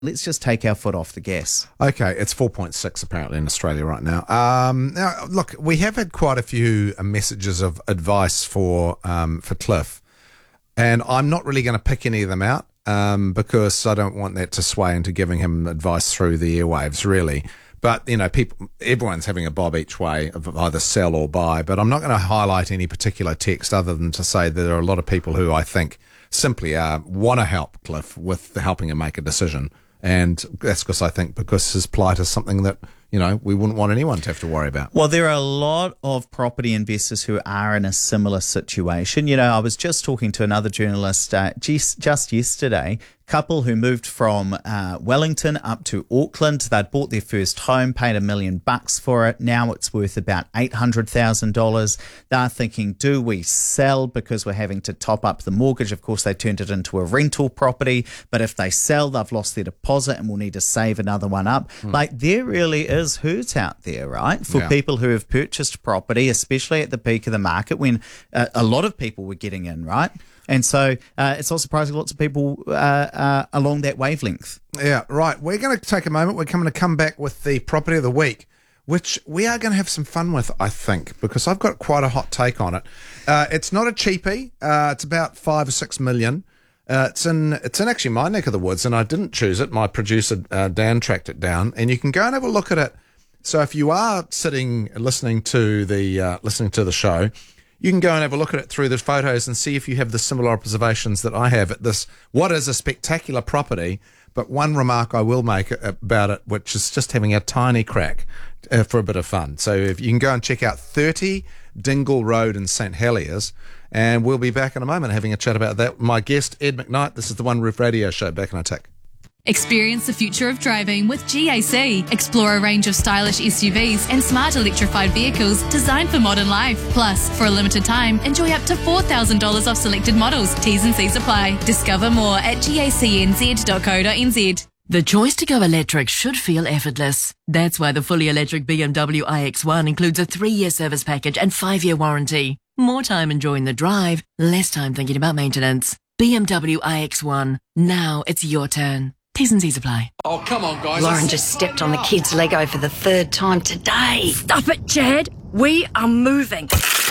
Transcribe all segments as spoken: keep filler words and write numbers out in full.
let's just take our foot off the gas. Okay, it's four point six apparently in Australia right now. Um, now, look, we have had quite a few uh, messages of advice for um, for Cliff, and I'm not really going to pick any of them out um, because I don't want that to sway into giving him advice through the airwaves, really. But, you know, people, everyone's having a bob each way of either sell or buy, but I'm not going to highlight any particular text other than to say that there are a lot of people who I think simply uh, want to help Cliff with helping him make a decision. And that's because I think because his plight is something that, you know, we wouldn't want anyone to have to worry about. Well, there are a lot of property investors who are in a similar situation. You know, I was just talking to another journalist uh, just, just yesterday, couple who moved from uh, Wellington up to Auckland. They'd bought their first home, paid a million bucks for it. Now it's worth about eight hundred thousand dollars. They're thinking, do we sell because we're having to top up the mortgage? Of course, they turned it into a rental property. But if they sell, they've lost their deposit and will need to save another one up. Hmm. Like, there really is hurt out there, right? For yeah. people who have purchased property, especially at the peak of the market when uh, a lot of people were getting in, right? And so uh, it's not surprising lots of people uh, uh, along that wavelength. Yeah, right. We're going to take a moment. We're coming to come back with the property of the week, which we are going to have some fun with, I think, because I've got quite a hot take on it. Uh, it's not a cheapie. Uh, it's about five or six million. Uh, it's in it's in actually my neck of the woods, and I didn't choose it. My producer, uh, Dan, tracked it down, and you can go and have a look at it. So if you are sitting listening to the uh, listening to the show, you can go and have a look at it through the photos and see if you have the similar observations that I have at this, what is a spectacular property. But one remark I will make about it, which is just having a tiny crack uh, for a bit of fun. So if you can go and check out thirty Dingle Road in St Heliers, and we'll be back in a moment having a chat about that. My guest, Ed McKnight. This is the One Roof Radio Show. Back in a tick. Experience the future of driving with G A C. Explore a range of stylish S U Vs and smart electrified vehicles designed for modern life. Plus, for a limited time, enjoy up to four thousand dollars off selected models. T's and C's apply. Discover more at gacnz dot co dot n z. The choice to go electric should feel effortless. That's why the fully electric B M W i X one includes a three-year service package and five-year warranty. More time enjoying the drive, less time thinking about maintenance. B M W i X one. Now it's your turn. T's and C's apply. Oh, come on, guys. Lauren just stepped on the kids' Lego for the third time today. Stop it, Chad. We are moving.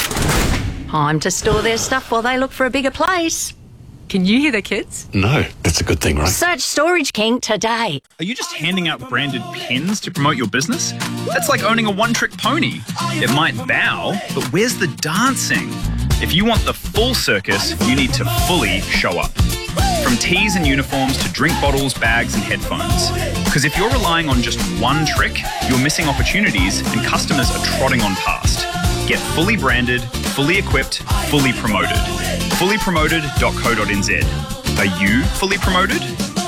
Time to store their stuff while they look for a bigger place. Can you hear the kids? No, that's a good thing, right? Search Storage King today. Are you just handing out branded pens to promote your business? That's like owning a one-trick pony. It might bow, but where's the dancing? If you want the full circus, you need to fully show up. From tees and uniforms to drink bottles, bags and headphones. Because if you're relying on just one trick, you're missing opportunities and customers are trotting on past. Get fully branded, fully equipped, fully promoted. fully promoted dot co dot n z. Are you fully promoted?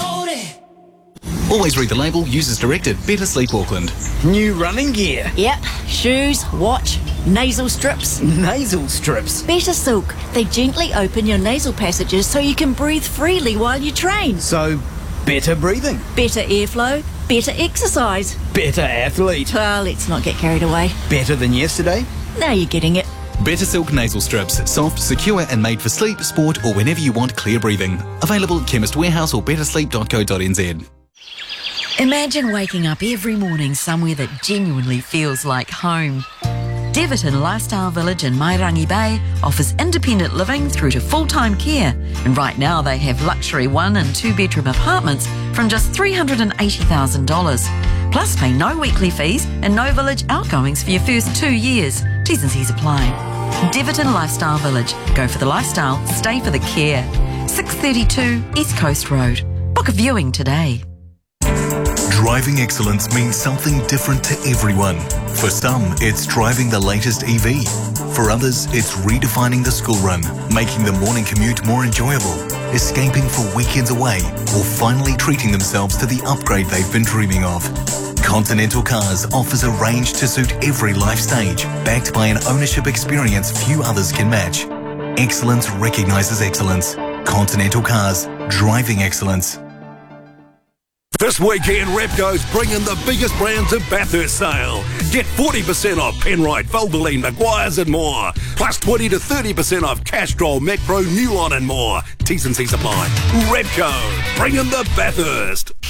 Always read the label, users directed. Better Sleep Auckland. New running gear. Yep. Shoes, watch, nasal strips. Nasal strips? Better Silk. They gently open your nasal passages so you can breathe freely while you train. So, better breathing. Better airflow. Better exercise. Better athlete. Well, let's not get carried away. Better than yesterday? Now you're getting it. Better Silk nasal strips. Soft, secure and made for sleep, sport or whenever you want clear breathing. Available at Chemist Warehouse or better sleep dot co dot n z. Imagine waking up every morning somewhere that genuinely feels like home. Deverton Lifestyle Village in Mairangi Bay offers independent living through to full-time care. And right now they have luxury one and two bedroom apartments from just three hundred eighty thousand dollars. Plus pay no weekly fees and no village outgoings for your first two years. T's and C's apply. Deverton Lifestyle Village. Go for the lifestyle, stay for the care. six thirty-two East Coast Road. Book a viewing today. Driving excellence means something different to everyone. For some, it's driving the latest E V. For others, it's redefining the school run, making the morning commute more enjoyable, escaping for weekends away, or finally treating themselves to the upgrade they've been dreaming of. Continental Cars offers a range to suit every life stage, backed by an ownership experience few others can match. Excellence recognises excellence. Continental Cars, driving excellence. This weekend, Repco's bringing the biggest brands of Bathurst sale. Get forty percent off Penrite, Valvoline, Maguire's and more. Plus twenty to thirty percent off Castrol, Macpro, Newlon and more. T's and C's apply. Repco, bringing the Bathurst.